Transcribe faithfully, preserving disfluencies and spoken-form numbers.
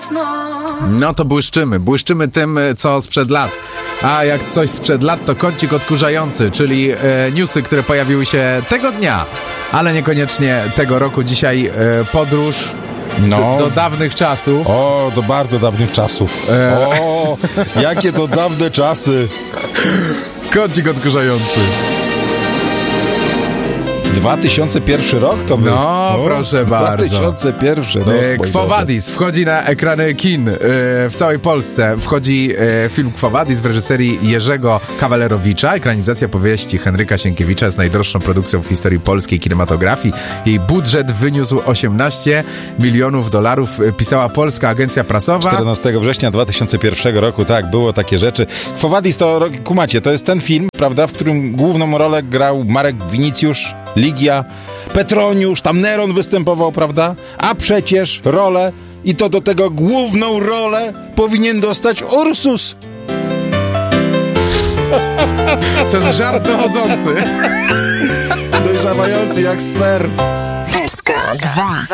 No to błyszczymy, błyszczymy tym, co sprzed lat. A jak coś sprzed lat, to kącik odkurzający, czyli e, newsy, które pojawiły się tego dnia, ale niekoniecznie tego roku. Dzisiaj e, podróż No. do, do dawnych czasów. O, do bardzo dawnych czasów. E... O, jakie to dawne czasy. Kącik odkurzający. dwa tysiące pierwszy rok to był? No, o, proszę bardzo. dwa tysiące pierwszy rok. E, Quo Vadis wchodzi na ekrany kin e, w całej Polsce. Wchodzi e, film Quo Vadis w reżyserii Jerzego Kawalerowicza. Ekranizacja powieści Henryka Sienkiewicza jest najdroższą produkcją w historii polskiej kinematografii. Jej budżet wyniósł osiemnaście milionów dolarów. Pisała Polska Agencja Prasowa. czternastego września dwa tysiące pierwszego roku, tak, było takie rzeczy. Quo Vadis to, kumacie, to jest ten film, prawda, w którym główną rolę grał Marek Winicjusz, Ligia, Petroniusz, tam Neron występował, prawda? A przecież rolę, i to do tego główną rolę, powinien dostać Ursus. To jest żart dochodzący. Dojrzewający jak ser. S K dwa.